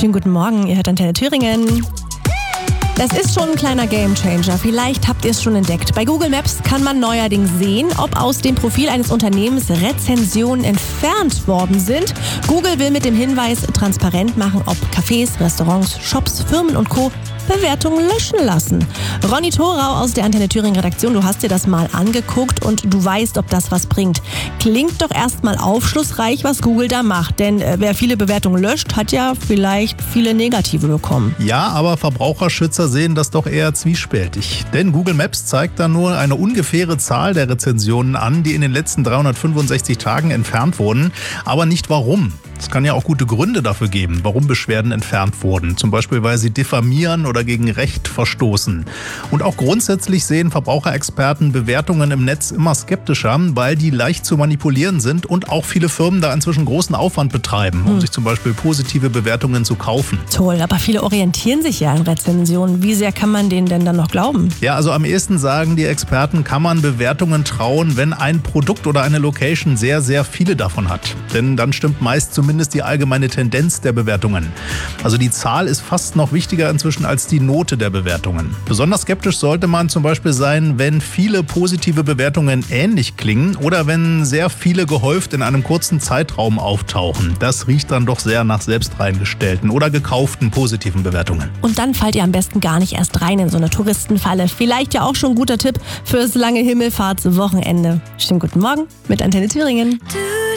Schönen guten Morgen, ihr hört Antenne Thüringen. Das ist schon ein kleiner Gamechanger. Vielleicht habt ihr es schon entdeckt. Bei Google Maps kann man neuerdings sehen, ob aus dem Profil eines Unternehmens Rezensionen entfernt worden sind. Google will mit dem Hinweis transparent machen, ob Cafés, Restaurants, Shops, Firmen und Co. Bewertungen löschen lassen. Ronny Thorau aus der Antenne Thüringen Redaktion, du hast dir das mal angeguckt und du weißt, ob das was bringt. Klingt doch erstmal aufschlussreich, was Google da macht. Denn wer viele Bewertungen löscht, hat ja vielleicht viele negative bekommen. Ja, aber Verbraucherschützer sehen das doch eher zwiespältig. Denn Google Maps zeigt da nur eine ungefähre Zahl der Rezensionen an, die in den letzten 365 Tagen entfernt wurden, aber nicht warum. Es kann ja auch gute Gründe dafür geben, warum Beschwerden entfernt wurden. Zum Beispiel, weil sie diffamieren oder gegen Recht verstoßen. Und auch grundsätzlich sehen Verbraucherexperten Bewertungen im Netz immer skeptischer, weil die leicht zu manipulieren sind und auch viele Firmen da inzwischen großen Aufwand betreiben, um sich zum Beispiel positive Bewertungen zu kaufen. Toll, aber viele orientieren sich ja an Rezensionen. Wie sehr kann man denen denn dann noch glauben? Ja, also am ehesten sagen die Experten, kann man Bewertungen trauen, wenn ein Produkt oder eine Location sehr, sehr viele davon hat. Denn dann stimmt meist zumindest die allgemeine Tendenz der Bewertungen. Also die Zahl ist fast noch wichtiger inzwischen als die Note der Bewertungen. Besonders skeptisch sollte man zum Beispiel sein, wenn viele positive Bewertungen ähnlich klingen oder wenn sehr viele gehäuft in einem kurzen Zeitraum auftauchen. Das riecht dann doch sehr nach selbst reingestellten oder gekauften positiven Bewertungen. Und dann fallt ihr am besten gar nicht erst rein in so eine Touristenfalle. Vielleicht ja auch schon ein guter Tipp fürs lange Himmelfahrtswochenende. Schönen guten Morgen mit Antenne Thüringen.